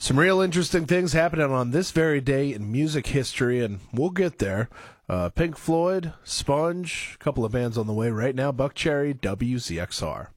Some real interesting things happening on this very day in music history, and we'll get there. Pink Floyd, Sponge, a couple of bands on the way right now. Buckcherry, WZXR.